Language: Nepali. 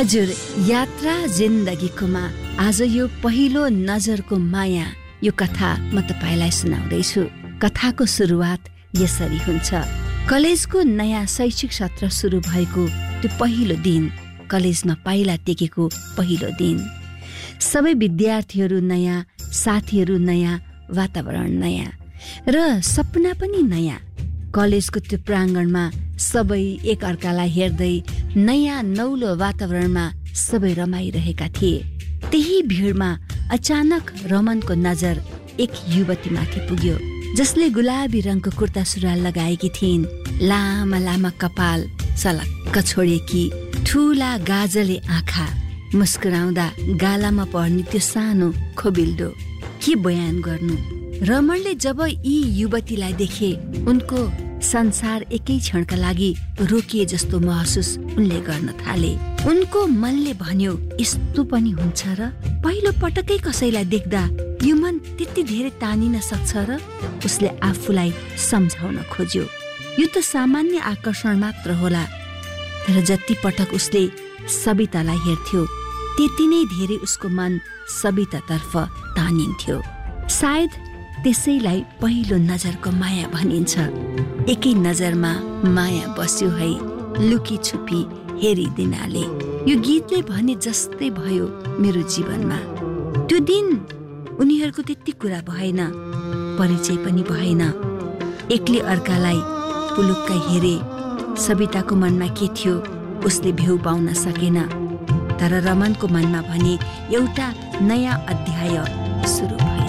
हजुर, यात्रा जिन्दगीकोमा आज यो पहिलो नजरको माया यो कथा म तपाईलाई सुनाउँदैछु। कथाको सुरुवात यसरी हुन्छ। कलेजको नयाँ शैक्षिक सत्र सुरु भएको त्यो पहिलो दिन, कलेजमा पाइला टेकेको पहिलो दिन। सबै विद्यार्थीहरू नयाँ, साथीहरू नयाँ, वातावरण नयाँ र सपना पनि नयाँ। कलेजको त्यो प्राङ्गणमा सबै एक अर्कालाई हेर्दै नयाँ नौलो वातावरणमा सबै रमाइरहेका थिए। त्यही भिडमा अचानक रमनको नजर एक युवतीमाथि पुग्यो, जसले गुलाबी रङको कुर्ता सुरुवाल लगाएकी थिइन्। लामा लामा कपाल, सलक्क छोडेकी, ठुला गाजले आँखा, मुस्कुराउँदा गालामा पर्ने त्यो सानो खोबिल्डो। के बयान गर्नु? रमणले जब यी युवतीलाई देखे, उनको संसार एकै क्षणका लागि रोकिए जस्तो महसुस उनले गर्न थाले। उनको मनले भन्यो, यस्तो पनि हुन्छ र? पहिलो पटकै कसैलाई देख्दा यो मन त्यति धेरै तानिन सक्छ र? उसले आफूलाई सम्झाउन खोज्यो, यो त सामान्य आकर्षण मात्र होला। तर जति पटक उसले सबितालाई हेर्थ्यो, त्यति नै धेरै उसको मन सबितातर्फ तानिन्थ्यो। सायद त्यसैलाई पहिलो नजरको माया भनिन्छ। एकै नजरमा माया बस्यो है, लुकी छुपी हेरिदिनाले। यो गीतले भने जस्तै भयो मेरो जीवनमा। त्यो दिन उनीहरूको त्यति कुरा भएन, परिचय पनि भएन। एकले अर्कालाई पुलुक्कै हेरे। सबिताको मनमा के थियो उसले भ्यू पाउन सकेन, तर रमनको मनमा भने एउटा नयाँ अध्याय सुरु